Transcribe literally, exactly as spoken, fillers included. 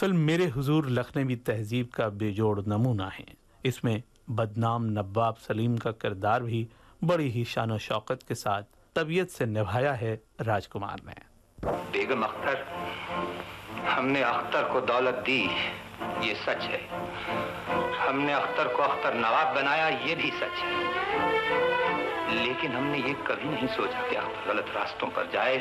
Film मेरे हुजूर लखनवी तहजीब का बेजोड़ नमूना है। इसमें बदनाम नवाब सलीम का किरदार भी बड़ी ही शान शौकत के साथ तबीयत से निभाया है राजकुमार ने। बेगम अख्तर, हमने अख्तर को दौलत दी, ये सच है। हमने अख्तर को अख्तर नवाब बनाया, ये भी सच है। लेकिन हमने ये कभी नहीं सोचा कि अख्तर गलत रास्तों पर जाए